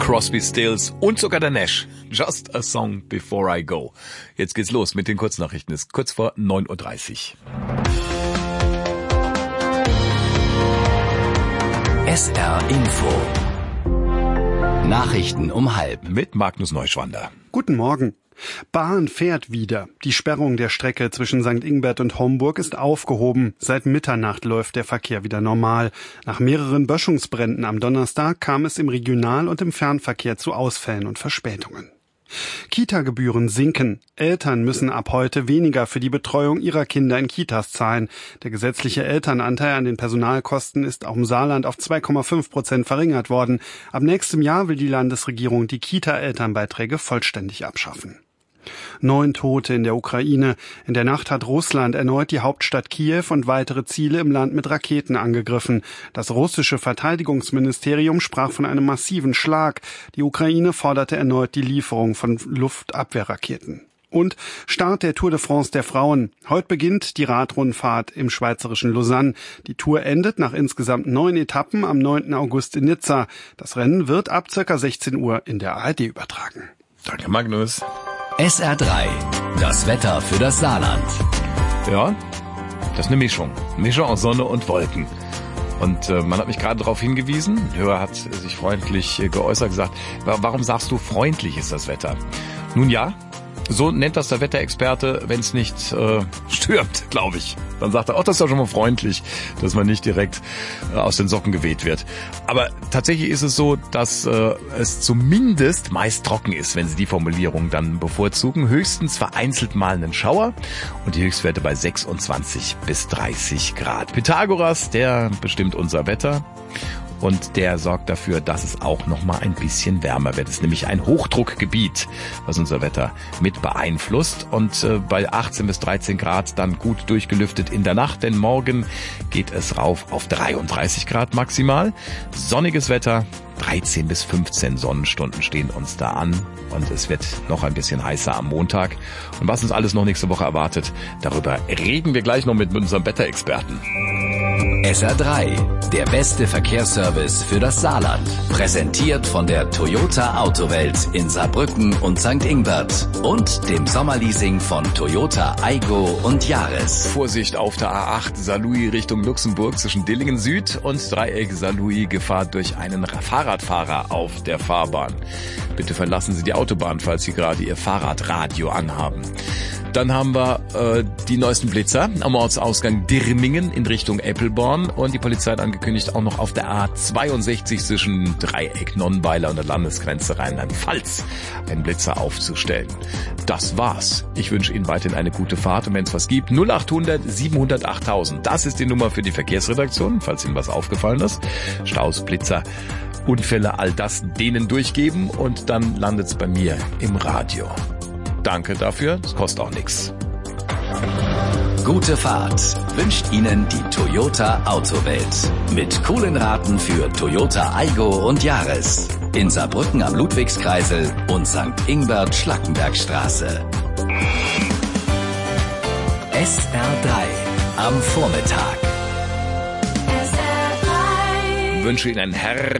Crosby, Stills und sogar der Nash. Just a song before I go. Jetzt geht's los mit den Kurznachrichten. Es ist kurz vor 9:30 Uhr. SR Info. Nachrichten um 12:30. Mit Magnus Neuschwander. Guten Morgen. Bahn fährt wieder. Die Sperrung der Strecke zwischen St. Ingbert und Homburg ist aufgehoben. Seit Mitternacht läuft der Verkehr wieder normal. Nach mehreren Böschungsbränden am Donnerstag kam es im Regional- und im Fernverkehr zu Ausfällen und Verspätungen. Kita-Gebühren sinken. Eltern müssen ab heute weniger für die Betreuung ihrer Kinder in Kitas zahlen. Der gesetzliche Elternanteil an den Personalkosten ist auch im Saarland auf 2,5% verringert worden. Ab nächstem Jahr will die Landesregierung die Kita-Elternbeiträge vollständig abschaffen. 9 Tote in der Ukraine. In der Nacht hat Russland erneut die Hauptstadt Kiew und weitere Ziele im Land mit Raketen angegriffen. Das russische Verteidigungsministerium sprach von einem massiven Schlag. Die Ukraine forderte erneut die Lieferung von Luftabwehrraketen. Und Start der Tour de France der Frauen. Heute beginnt die Radrundfahrt im schweizerischen Lausanne. Die Tour endet nach insgesamt 9 Etappen am 9. August in Nizza. Das Rennen wird ab ca. 16 Uhr in der ARD übertragen. Danke, Magnus. SR3. Das Wetter für das Saarland. Ja, das ist eine Mischung. Mischung aus Sonne und Wolken. Und man hat mich gerade darauf hingewiesen, ein Hörer hat sich freundlich geäußert, gesagt, warum sagst du, freundlich ist das Wetter? Nun ja, so nennt das der Wetterexperte, wenn es nicht stürmt, glaube ich. Dann sagt er, das ist doch schon mal freundlich, dass man nicht direkt aus den Socken geweht wird. Aber tatsächlich ist es so, dass es zumindest meist trocken ist, wenn Sie die Formulierung dann bevorzugen. Höchstens vereinzelt mal einen Schauer und die Höchstwerte bei 26 bis 30 Grad. Pythagoras, der bestimmt unser Wetter. Und der sorgt dafür, dass es auch noch mal ein bisschen wärmer wird. Es ist nämlich ein Hochdruckgebiet, was unser Wetter mit beeinflusst. Und bei 18 bis 13 Grad dann gut durchgelüftet in der Nacht. Denn morgen geht es rauf auf 33 Grad maximal. Sonniges Wetter, 13 bis 15 Sonnenstunden stehen uns da an. Und es wird noch ein bisschen heißer am Montag. Und was uns alles noch nächste Woche erwartet, darüber reden wir gleich noch mit unserem Wetterexperten. SR3, der beste Verkehrsservice für das Saarland. Präsentiert von der Toyota Autowelt in Saarbrücken und St. Ingbert und dem Sommerleasing von Toyota Aygo und Yaris. Vorsicht auf der A8 Saarlouis Richtung Luxemburg zwischen Dillingen Süd und Dreieck Saarlouis, Gefahr durch einen Fahrradfahrer auf der Fahrbahn. Bitte verlassen Sie die Autobahn, falls Sie gerade Ihr Fahrradradio anhaben. Dann haben wir die neuesten Blitzer am Ortsausgang Dirmingen in Richtung Eppelborn und die Polizei hat angekündigt, auch noch auf der A62 zwischen Dreieck Nonnweiler und der Landesgrenze Rheinland-Pfalz einen Blitzer aufzustellen. Das war's. Ich wünsche Ihnen weiterhin eine gute Fahrt und wenn es was gibt, 0800 700 8000. Das ist die Nummer für die Verkehrsredaktion, falls Ihnen was aufgefallen ist. Staus, Blitzer, Unfälle, all das denen durchgeben und dann landet's bei mir im Radio. Danke dafür, es kostet auch nichts. Gute Fahrt wünscht Ihnen die Toyota Autowelt. Mit coolen Raten für Toyota Aygo und Yaris. In Saarbrücken am Ludwigskreisel und St. Ingbert Schlackenbergstraße. SR3 am Vormittag. Ich wünsche Ihnen ein